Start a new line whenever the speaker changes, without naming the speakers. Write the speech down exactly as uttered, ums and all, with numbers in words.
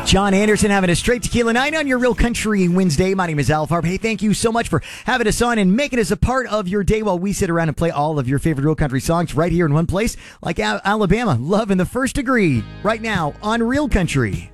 John Anderson having a straight tequila night on your Real Country Wednesday. My name is Al Farb. Hey, thank you so much for having us on and making us a part of your day while we sit around and play all of your favorite Real Country songs right here in one place, like Al- Alabama, Love in the First Degree, right now on Real Country.